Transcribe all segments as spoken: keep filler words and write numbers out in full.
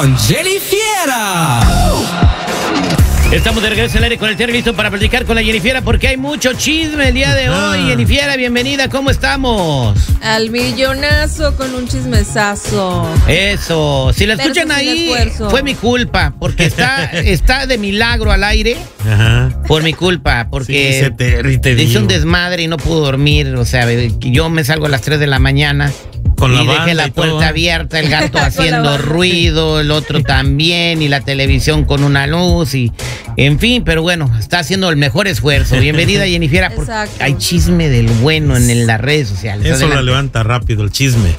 con Jennifiera. Estamos de regreso al aire con el Terry, listo para platicar con la Jennifiera porque hay mucho chisme el día de hoy. Jennifiera, bienvenida, ¿cómo estamos? Al millonazo con un chismesazo. Eso, si la escuchan ahí, esfuerzo. Fue mi culpa, porque está, está de milagro al aire. Ajá. Por mi culpa, porque sí, te, te hice un desmadre y no pudo dormir. O sea, yo me salgo a las tres de la mañana. Con la y dejé la puerta todo. abierta, el gato haciendo ruido, el otro también, y la televisión con una luz, y en fin, pero bueno, está haciendo el mejor esfuerzo. Bienvenida, Jennifiera, porque Exacto. hay chisme del bueno en el, las redes sociales. Eso Adelante. la levanta rápido, el chisme.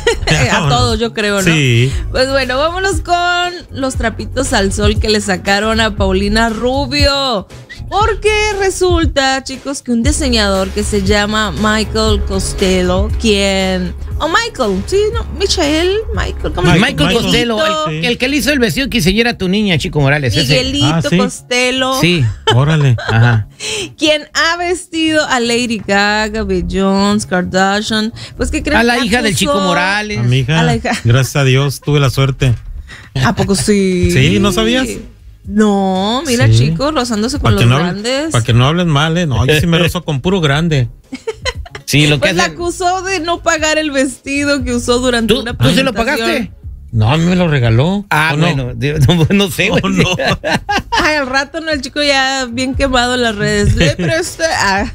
A todos, yo creo, ¿no? Sí. Pues bueno, vámonos con los trapitos al sol que le sacaron a Paulina Rubio. Porque resulta, chicos, que un diseñador que se llama Michael Costello, quien... Oh, Michael, sí, no, Michael, Michael, ¿cómo Michael, se llama? Michael Costello, el, el que le hizo el vestido quinceañera a tu niña, Chico Morales. Miguelito Ah, ¿sí? Costello. Sí. Órale. Ajá. Quien ha vestido a Lady Gaga, Beyoncé, Kardashian, pues que creen A la que hija acusó... del Chico Morales. A mi hija, A la hija. gracias a Dios, tuve la suerte. ¿A poco sí? Sí, ¿no sabías? No, mira, Sí. chicos, rozándose con Para los que, no grandes. hablen, para que no hablen mal, ¿eh? No, yo sí me rozo con puro grande. Sí, lo que Pues la hace... acusó de no pagar el vestido que usó durante ¿Tú, una ¿Tú se lo presentación. pagaste? No, a mí me lo regaló. Ah, ¿O no? bueno, no, no sé, güey. ¿O no? Ay, al rato, no, el chico ya bien quemado en las redes. Le presté. Ah.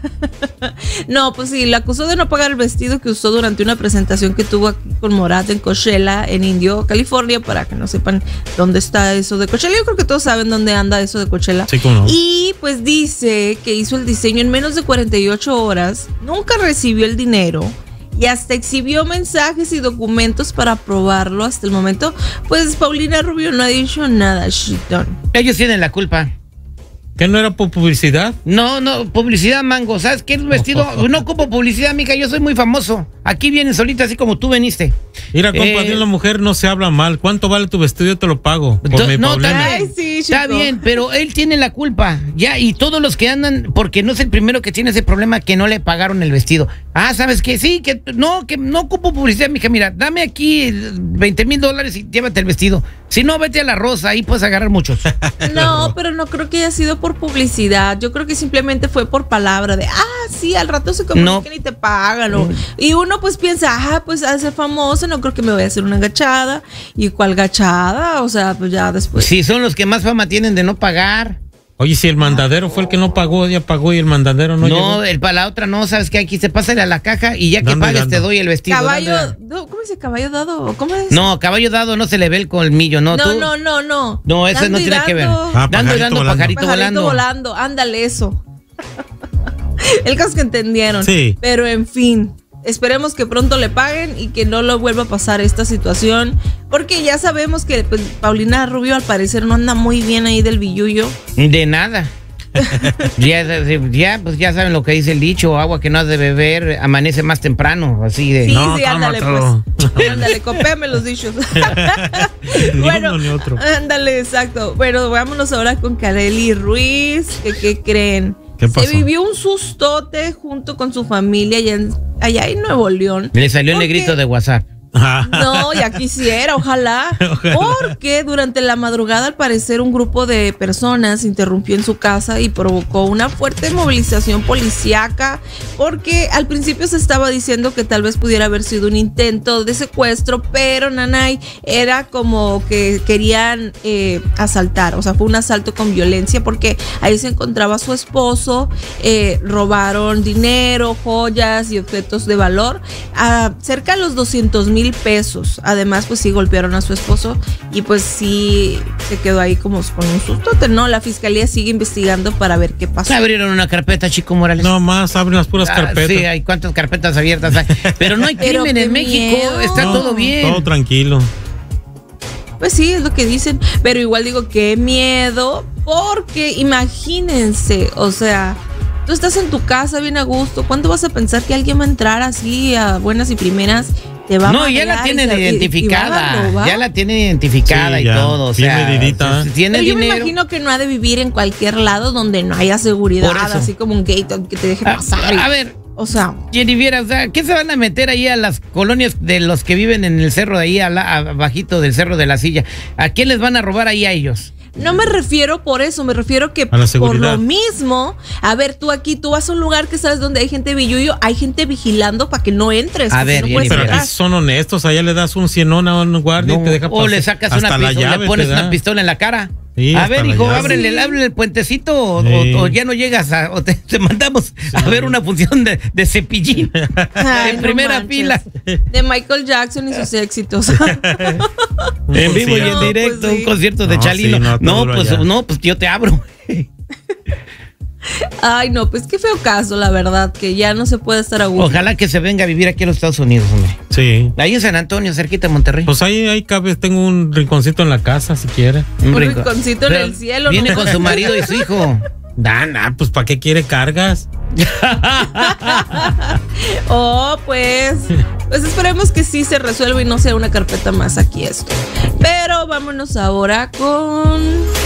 No, pues sí, la acusó de no pagar el vestido que usó durante una presentación que tuvo aquí con Morat en Coachella, en Indio, California, para que no sepan dónde está eso de Coachella. Yo creo que todos saben dónde anda eso de Coachella. Sí, cómo no. Y pues dice que hizo el diseño en menos de cuarenta y ocho horas, nunca recibió el dinero. Y hasta exhibió mensajes y documentos para probarlo hasta el momento. Pues Paulina Rubio no ha dicho nada, Chitón. Ellos tienen la culpa. ¿Qué no era por publicidad? No, no, publicidad, mango. ¿Sabes qué? El vestido, no ocupo publicidad, mija. Yo soy muy famoso. Aquí vienen solita, así como tú veniste. Mira, compa, Eh, de la mujer no se habla mal. ¿Cuánto vale tu vestido? Yo te lo pago. Por mi No, Paulina. también. Ay, sí, Está chico. bien, pero él tiene la culpa. Ya, y todos los que andan, porque no es el primero que tiene ese problema que no le pagaron el vestido. Ah, ¿sabes qué? Sí, que no, que no ocupo publicidad, mija. Mira, dame aquí veinte mil dólares y llévate el vestido. Si no, vete a la Rosa, ahí puedes agarrar muchos. No, pero no creo que haya sido por publicidad. Yo creo que simplemente fue por palabra de, ah, sí, al rato se comunican No. y te pagan. ¿No? Y uno pues piensa, ah, pues a ser famoso, no creo que me voy a hacer una gachada. ¿Y cuál gachada? O sea, pues ya después. Sí, son los que más fama tienen de no pagar. Oye, si el mandadero fue el que no pagó, ya pagó y el mandadero no, No, llegó. el para la otra no, ¿sabes qué? Aquí se pasa a la caja y ya que Dando y pagues dando. te doy el vestido. Caballo, Dando- no, ¿cómo dice caballo dado? ¿Cómo es? No, caballo dado no se le ve el colmillo, ¿no? no, ¿Tú? no, no, no. No, eso Dando no y tiene que ver. dando. Ah, Dando y pajarito dando, volando. pajarito, Pajarito volando. volando, ándale eso. El caso es que entendieron. Sí. Pero en fin, esperemos que pronto le paguen y que no lo vuelva a pasar esta situación. Porque ya sabemos que pues, Paulina Rubio al parecer no anda muy bien ahí del billullo. De nada. ya, ya, pues ya saben lo que dice el dicho, agua que no has de beber amanece más temprano, así de... Sí, No, sí, ándale tómatelo. pues. Ándale, copéame los dichos. Ni Bueno, uno ni otro. ándale, exacto. Bueno, vámonos ahora con Kareli Ruiz. ¿Qué, qué creen? ¿Qué pasó? Se vivió un sustote junto con su familia allá en, allá en Nuevo León. Le salió el Porque- negrito de WhatsApp. No, ya quisiera, ojalá. Ojalá. Porque durante la madrugada, al parecer, un grupo de personas interrumpió en su casa y provocó una fuerte movilización policíaca. Porque al principio se estaba diciendo que tal vez pudiera haber sido un intento de secuestro, pero nanay, era como que querían eh, asaltar. O sea, fue un asalto con violencia porque ahí se encontraba su esposo. Eh, robaron dinero, joyas y objetos de valor. A cerca de los doscientos mil pesos. Además, pues sí golpearon a su esposo y pues sí se quedó ahí como con un sustote, ¿no? La fiscalía sigue investigando para ver qué pasó. Abrieron una carpeta, Chico Morales. No más, abren las puras Ah, carpetas. sí, hay cuántas carpetas abiertas hay. Pero no hay Pero crimen qué en México, miedo. está No, todo bien. Todo tranquilo. Pues sí, es lo que dicen, pero igual digo qué miedo, porque imagínense, o sea, tú estás en tu casa bien a gusto, ¿cuándo vas a pensar que alguien va a entrar así a buenas y primeras? Te va a No, ya la madrear y tienen se- y- y va a identificada, robar? ya la tienen identificada Sí, y ya, todo, o bien sea, medidita. si- si tiene Pero yo me dinero. imagino que no ha de vivir en cualquier lado donde no haya seguridad, Por eso. así como un gate que te deje A, pasar. y- a ver, O sea, Jennifer, o sea, ¿qué se van a meter ahí a las colonias de los que viven en el cerro de ahí, abajito del cerro de la Silla? ¿A quién les van a robar ahí a ellos? no me refiero por eso, me refiero que A la por seguridad. lo mismo, a ver, tú aquí, tú vas a un lugar que sabes donde hay gente billuyo, hay gente vigilando para que no entres. A porque ver, no Jenny, puedes Pero Jennifer. entrar. aquí son honestos, allá le das un cienón a un guardia No, y te deja o pasar. le sacas Hasta una la pistola, llave le pones te da. una pistola en la cara. Sí, a hasta ver, la hijo, llave. ábrele, Sí. ábrele el puentecito o, Sí. o- o ya no llegas a, o te, te mandamos a ver una función de, de Cepillín Ay, en no primera manches. fila. De Michael Jackson y sus éxitos. En vivo y en No, directo, pues sí. un concierto de No, Chalino. sí, no, no, todo pues allá. no, pues yo te abro. Ay, no, pues qué feo caso, la verdad, que ya no se puede estar a gusto. Ojalá que se venga a vivir aquí a los Estados Unidos, hombre. Sí. Ahí en San Antonio, cerquita de Monterrey. Pues ahí, ahí cabe, tengo un rinconcito en la casa si quiere. Un rincón. rinconcito en Pero el cielo, Viene ¿no? con su marido y su hijo. Dana, pues ¿para qué quiere cargas? Oh, pues, pues esperemos que sí se resuelva y no sea una carpeta más aquí esto. Pero vámonos ahora con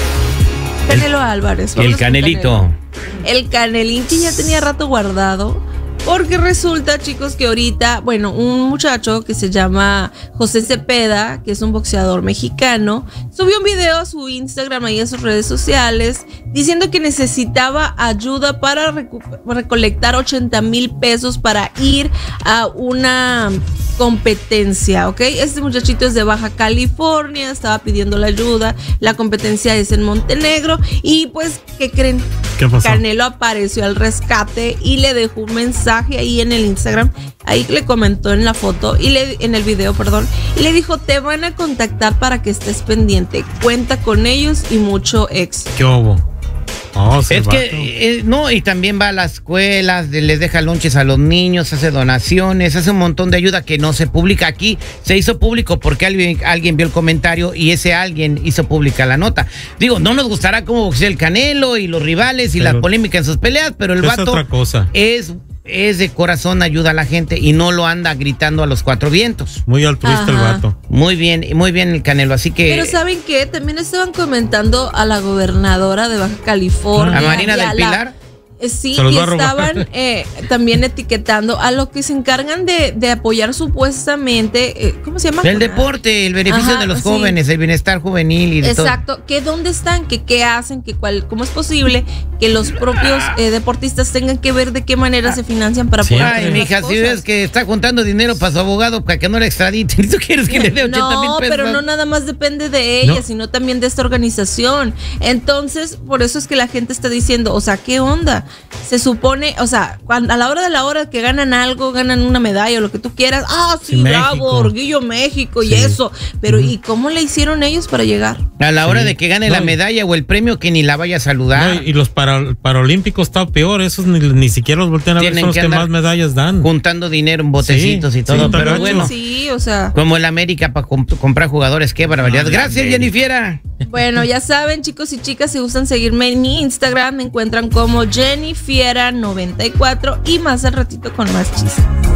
Canelo Álvarez. El Vámonos con Canelito. Canelo. El Canelín que ya tenía rato guardado. Porque resulta, chicos, que ahorita, bueno, un muchacho que se llama José Cepeda, que es un boxeador mexicano, subió un video a su Instagram y a sus redes sociales diciendo que necesitaba ayuda para recu- recolectar ochenta mil pesos para ir a una competencia, ¿ok? Este muchachito es de Baja California, estaba pidiendo la ayuda, la competencia es en Montenegro y pues, ¿qué creen? ¿Qué pasó? Canelo apareció al rescate y le dejó un mensaje ahí en el Instagram. Ahí le comentó en la foto y le, en el video, perdón, y le dijo: te van a contactar para que estés pendiente. Cuenta con ellos y mucho éxito. ¿Qué hubo? Oh, sí, Es vato. que, eh, no, y también va a las escuelas, de- les deja lonches a los niños, hace donaciones, hace un montón de ayuda que no se publica aquí. Se hizo público porque alguien, alguien vio el comentario y ese alguien hizo pública la nota. Digo, no nos gustará cómo boxea el Canelo y los rivales y Pero- la polémica en sus peleas, pero el Es vato otra cosa. es, es de corazón, ayuda a la gente y no lo anda gritando a los cuatro vientos. Muy altruista el Ajá. vato. Muy bien, muy bien el Canelo, así que... Pero ¿saben qué? También estaban comentando a la gobernadora de Baja California. ¿A Marina y a del la- Pilar? Eh, Sí, Se los y va a robar. estaban eh, también etiquetando a los que se encargan de, de apoyar supuestamente, eh, ¿cómo se llama? El deporte, el beneficio Ajá, de los sí. jóvenes, el bienestar juvenil y de todo. Exacto, que dónde están, que qué hacen, que cuál, cómo es posible que los propios eh, deportistas tengan que ver de qué manera se financian para Sí. poder Ay, hacer mija, las si cosas. ves que está juntando dinero para su abogado para que no le extraditen, ¿tú quieres que le dé ochenta mil No, pesos? pero no nada más depende de ella, No. sino también de esta organización. Entonces, por eso es que la gente está diciendo, o sea, ¿qué onda? Se supone, o sea, cuando, a la hora de la hora que ganan algo, ganan una medalla o lo que tú quieras, ah, sí, Sí, bravo, México. orgullo México y Sí. eso. Pero, ¿y cómo le hicieron ellos para llegar? A la hora Sí. de que gane No, la y- medalla o el premio, que ni la vaya a saludar. No, y, y los para- paralímpicos está peor, esos ni, ni siquiera los voltean a ver, Tienen son los que que andar más medallas dan. Juntando dinero en botecitos Sí, y todo, sí, pero gacho. bueno, Sí, o sea. como el América para comprar jugadores, qué barbaridad. No, Gracias, la Jennifer. Bueno, ya saben, chicos y chicas, si gustan seguirme en mi Instagram, me encuentran como Jennifiera noventa y cuatro y más al ratito con más chistes.